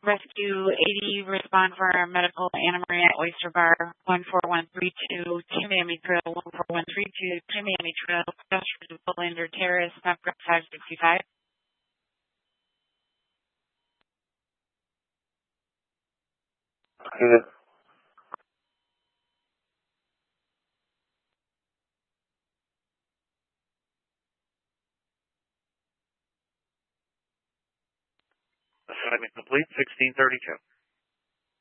Rescue 80, respond for medical Anna Maria Oyster Bar, 14132, Miami Trail, 14132, Miami Trail, Bullander Terrace, number 565. Okay. Assignment complete, 1632.